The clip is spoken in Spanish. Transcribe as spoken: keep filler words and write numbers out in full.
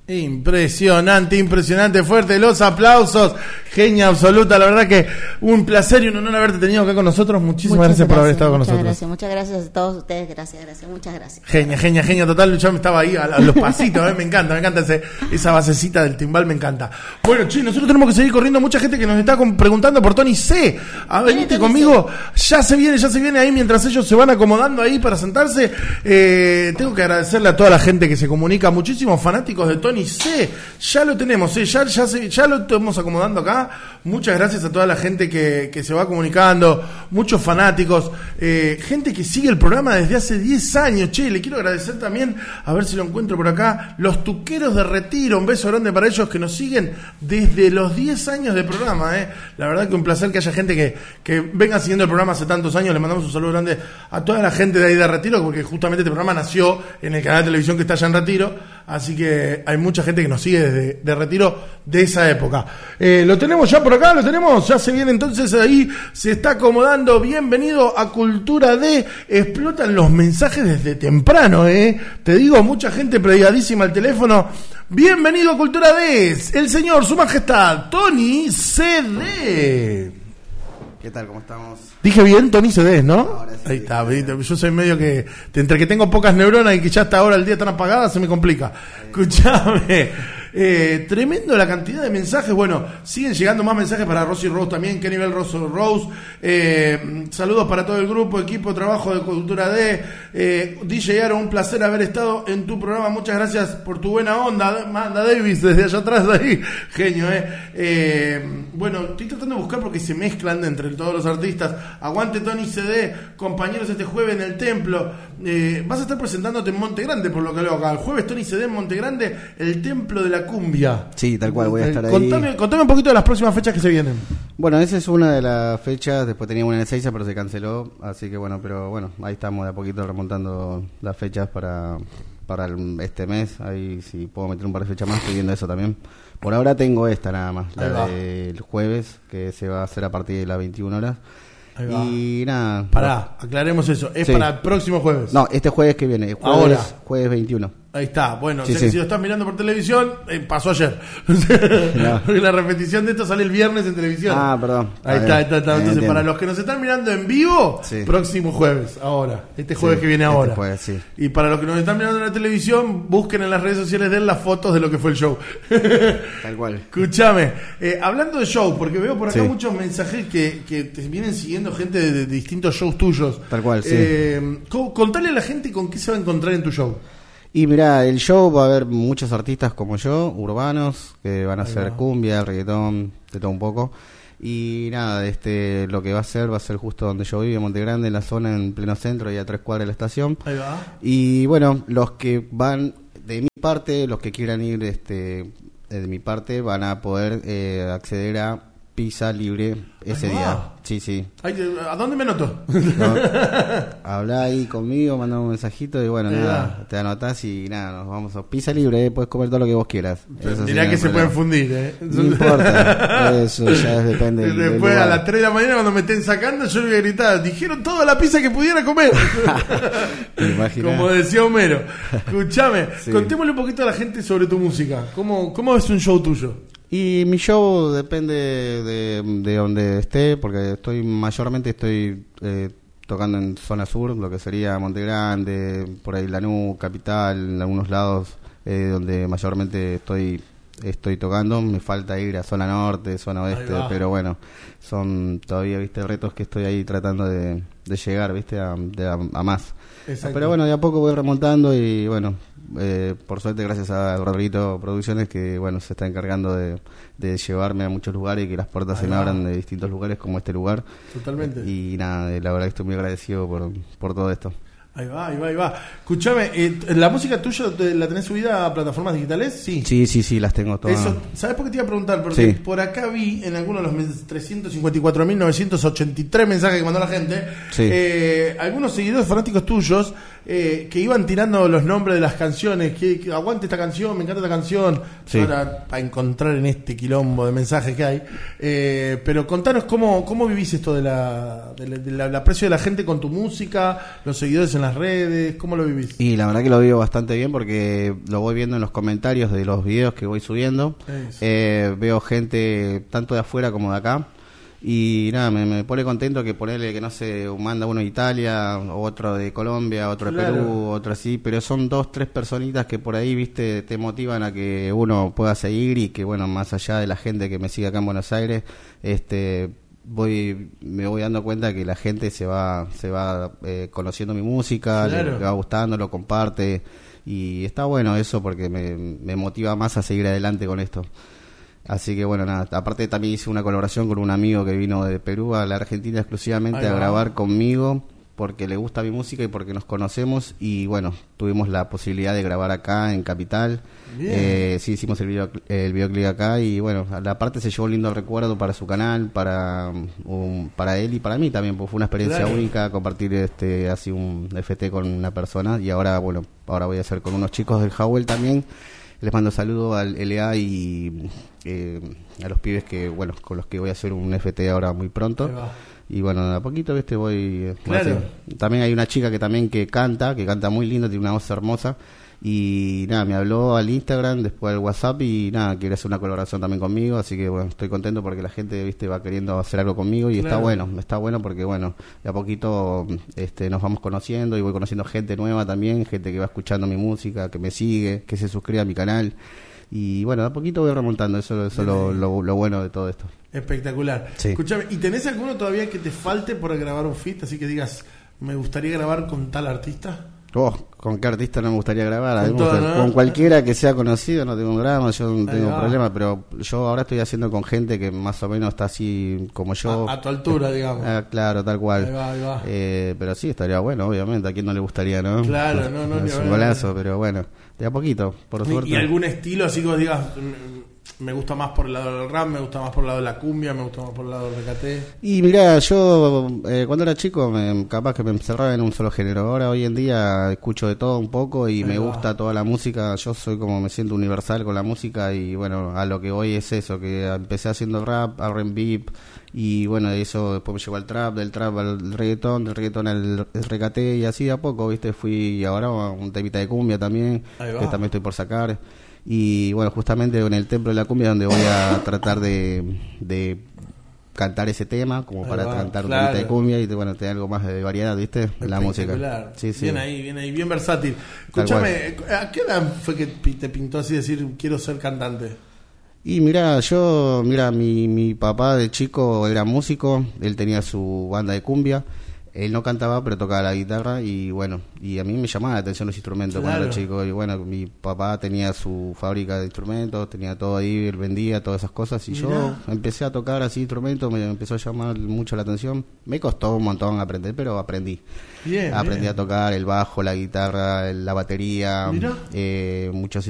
Impresionante, impresionante, fuerte, los aplausos, genia absoluta, la verdad que un placer y un honor haberte tenido acá con nosotros, muchísimas muchas gracias, gracias por haber estado con muchas nosotros. Gracias, muchas gracias a todos ustedes, gracias, gracias, muchas gracias. Genia, genia, genia total, yo me estaba ahí a, a los pasitos, eh, me encanta, me encanta ese, esa basecita del timbal, me encanta. Bueno, che, nosotros tenemos que seguir corriendo, mucha gente que nos está con, preguntando por Tony C. A venite conmigo, ya se viene, ya se viene ahí mientras ellos se van acomodando ahí para sentarse. Eh, tengo que agradecerle a toda la gente que se comunica, muchísimos fanáticos de Tony C. Ya lo tenemos, ¿eh? ya, ya, se, ya lo estamos acomodando acá. Muchas gracias a toda la gente que, que se va comunicando, muchos fanáticos, eh, gente que sigue el programa desde hace diez años. Che, le quiero agradecer también, a ver si lo encuentro por acá, los Tuqueros de Retiro. Un beso grande para ellos que nos siguen desde los diez años de programa. Eh. La verdad que un placer que haya gente que, que venga siguiendo el programa hace tantos años. Le mandamos un saludo grande a toda la gente de ahí de Retiro, porque justamente este programa nació en el canal de televisión que está allá en Retiro. Así que hay mucha gente que nos sigue desde de Retiro de esa época. Eh, lo tenemos ya por acá, lo tenemos, ya se viene entonces ahí, se está acomodando. Bienvenido a Cultura D. Explotan los mensajes desde temprano, eh. Te digo, mucha gente pregadísima al teléfono. Bienvenido a Cultura D, el señor, su majestad, Tony C D. ¿Qué tal? ¿Cómo estamos? Dije bien, Tony C D, ¿no? Ahora sí, ahí está, yo soy medio que, entre que tengo pocas neuronas y que ya hasta ahora el día están apagadas, se me complica. Escuchame. Eh, tremendo la cantidad de mensajes. Bueno, siguen llegando más mensajes para Rosy Rose también. ¿Qué nivel Rosy Rose? Eh, saludos para todo el grupo, equipo de trabajo de Cultura D. Eh, D J Aro, un placer haber estado en tu programa. Muchas gracias por tu buena onda. Manda Davis desde allá atrás ahí. Genio, eh. eh. Bueno, estoy tratando de buscar porque se mezclan entre todos los artistas. Aguante Tony C D, compañeros, este jueves en el Templo. Eh, vas a estar presentándote en Monte Grande, por lo que leo acá. El jueves Tony C D en Monte Grande, el Templo de la Cumbia. Sí, tal cual, voy a estar contame, ahí. Contame un poquito de las próximas fechas que se vienen. Bueno, esa es una de las fechas, después teníamos una en el Seiza, pero se canceló, así que bueno, pero bueno, ahí estamos de a poquito remontando las fechas para, para el, este mes, ahí si puedo meter un par de fechas más, estoy viendo eso también. Por ahora tengo esta nada más, la del jueves, que se va a hacer a partir de las veintiuna horas. Y nada. Pará, aclaremos eso, es sí. Para el próximo jueves. No, este jueves que viene, jueves, ahora. Jueves veintiuno. Ahí está, bueno, sí, o sea sí. Que si lo estás mirando por televisión, eh, pasó ayer. No. Porque la repetición de esto sale el viernes en televisión. Ah, perdón. Ahí está, ahí está, está. Entonces, entiendo. Para los que nos están mirando en vivo, sí. Próximo jueves, ahora. Este jueves sí, que viene ahora. Este jueves, sí. Y para los que nos están mirando en la televisión, busquen en las redes sociales de él las fotos de lo que fue el show. Tal cual. Escúchame, eh, hablando de show, porque veo por acá sí. muchos mensajes que, que te vienen siguiendo gente de, de distintos shows tuyos. Tal cual, sí. Eh, contale a la gente con qué se va a encontrar en tu show. Y mirá, el show va a haber muchos artistas como yo, urbanos, que van a hacer va. cumbia, reggaetón, de todo un poco. Y nada, este, lo que va a ser, va a ser justo donde yo vivo, en Monte Grande, en la zona, en pleno centro, y a tres cuadras de la estación. Ahí va. Y bueno, los que van, de mi parte, los que quieran ir este, de mi parte, van a poder eh, acceder a pizza libre ese día. Sí, sí. ¿A dónde me noto? No, habla ahí conmigo, manda un mensajito y bueno, nada, te anotás y nada, nos vamos a pizza libre, eh, puedes comer todo lo que vos quieras. Dirá que se pueden fundir, ¿eh? No importa, eso ya depende. Después del lugar. A las tres de la mañana cuando me estén sacando yo le voy a gritar, dijeron toda la pizza que pudiera comer. Como decía Homero. Escuchame, sí. Contémosle un poquito a la gente sobre tu música. ¿Cómo, cómo es un show tuyo? Y mi show depende de, de donde esté, porque estoy mayormente estoy eh, tocando en zona sur, lo que sería Monte Grande, por ahí Lanús, Capital, en algunos lados eh, donde mayormente estoy estoy tocando. Me falta ir a zona norte, zona oeste, pero bueno, son todavía, viste, retos que estoy ahí tratando de, de llegar, viste, a, de, a, a más. Exacto. Pero bueno, de a poco voy remontando y bueno, eh, por suerte gracias a Rodriguito Producciones que bueno se está encargando de, de llevarme a muchos lugares y que las puertas ahí se me abran de distintos lugares como este lugar. Totalmente. Y nada, la verdad que estoy muy agradecido por, por todo esto. Ahí va, ahí va, ahí va. Escuchame, eh, ¿la música tuya la tenés subida a plataformas digitales? Sí. Sí, sí, sí, las tengo todas. Eso, ¿sabés por qué te iba a preguntar? Porque sí. Por acá vi en algunos de los trescientos cincuenta y cuatro mil novecientos ochenta y tres mensajes que mandó la gente, sí. eh, algunos seguidores fanáticos tuyos eh, que iban tirando los nombres de las canciones, que, que aguante esta canción, me encanta esta canción, Sí. ahora a encontrar en este quilombo de mensajes que hay. Eh, pero contanos cómo, cómo vivís esto de la, de la, de la- el aprecio de la gente con tu música, los seguidores en las redes, ¿cómo lo vivís? Y la verdad que lo vivo bastante bien porque lo voy viendo en los comentarios de los videos que voy subiendo. Eso. Eh, veo gente tanto de afuera como de acá. Y nada, me, me pone contento que ponerle que no sé, manda uno de Italia, otro de Colombia, otro de Claro. Perú, otro así, pero son dos, tres personitas que por ahí, viste, te motivan a que uno pueda seguir y que, bueno, más allá de la gente que me sigue acá en Buenos Aires, este, voy, me voy dando cuenta que la gente se va, se va eh, conociendo mi música, Claro. le, le va gustando, lo comparte y está bueno eso porque me, me motiva más a seguir adelante con esto. Así que bueno, nada, aparte también hice una colaboración con un amigo que vino de Perú a la Argentina exclusivamente Ahí a va. grabar conmigo porque le gusta mi música y porque nos conocemos y bueno, tuvimos la posibilidad de grabar acá en Capital. Bien. Eh, sí, hicimos el, video, el videoclip acá y bueno, a la parte se llevó un lindo recuerdo para su canal, para um, para él y para mí también, porque fue una experiencia Claro. única compartir este así un F T con una persona y ahora bueno, ahora voy a hacer con unos chicos del Howell también. Les mando saludos al L A y eh, a los pibes que bueno con los que voy a hacer un F T ahora muy pronto. Ahí va. Y bueno, a poquito viste voy, eh, Claro. así. También hay una chica que también que canta, que canta muy lindo, tiene una voz hermosa. Y nada, me habló al Instagram, después al WhatsApp y nada, quiere hacer una colaboración también conmigo, así que bueno, estoy contento porque la gente, viste, va queriendo hacer algo conmigo y Claro. está bueno, está bueno porque bueno, de a poquito este nos vamos conociendo y voy conociendo gente nueva también, gente que va escuchando mi música, que me sigue, que se suscribe a mi canal y bueno, de a poquito voy remontando, eso, eso es lo, lo, lo bueno de todo esto. Espectacular. Sí. Escuchame, ¿y tenés alguno todavía que te falte por grabar un feat? Así que digas, me gustaría grabar con tal artista. Oh, ¿con qué artista no me gustaría grabar? A mí Con me gusta- todo, ¿no? con cualquiera que sea conocido, no tengo un drama, yo no Ahí tengo va. problema, pero yo ahora estoy haciendo con gente que más o menos está así como yo. A, a tu altura, digamos. Ah, claro, tal cual. Ahí va, ahí va. Eh, pero sí, estaría bueno, obviamente, a quién no le gustaría, ¿no? Claro, no, no, ni Es un hablar. golazo, pero bueno, de a poquito, por ¿Y, suerte. y algún estilo así que vos digas, mm, me gusta más por el lado del rap, me gusta más por el lado de la cumbia, me gusta más por el lado del recate? Y mirá, yo eh, cuando era chico me, capaz que me encerraba en un solo género. Ahora hoy en día escucho de todo un poco y Ahí me va. gusta toda la música. Yo soy como me siento universal con la música y bueno, a lo que voy es eso, que empecé haciendo rap, R and B y bueno, de eso después me llevó al trap, del trap al reggaetón, del reggaetón al recate y así de a poco, ¿viste? Fui ahora a un temita de cumbia también, Ahí va. que también estoy por sacar. Y bueno, justamente en el Templo de la Cumbia donde voy a tratar de, de cantar ese tema, como Ahí para va, cantar un claro. temita de cumbia y bueno, tener algo más de variedad, ¿viste? En la música. Espectacular. Sí, sí. Bien ahí, bien ahí, bien versátil. Tal Escúchame, ¿a qué edad fue que pi- te pintó así decir, quiero ser cantante? Y mira, yo, mira, mi, mi papá de chico era músico, él tenía su banda de cumbia, él no cantaba pero tocaba la guitarra y bueno, y a mí me llamaba la atención los instrumentos cuando Claro. era chico y bueno, mi papá tenía su fábrica de instrumentos, tenía todo ahí, él vendía todas esas cosas y Mirá. yo empecé a tocar así instrumentos, me empezó a llamar mucho la atención, me costó un montón aprender, pero aprendí. Bien, Aprendí bien. a tocar el bajo, la guitarra, la batería, Mirá. eh, muchos